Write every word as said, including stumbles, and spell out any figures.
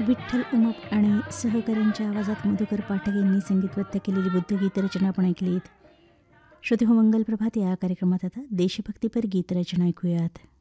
विठ्ठल उमप आणि सहकाऱ्यांच्या आवाजात मधुकर पाठक यांनी संगीतबद्ध केलेली बुद्धगीत रचना आपण ऐकलीत. श्रोते हो, मंगल प्रभात या कार्यक्रमात आता देशभक्तीपर गीत रचना ऐकूयात.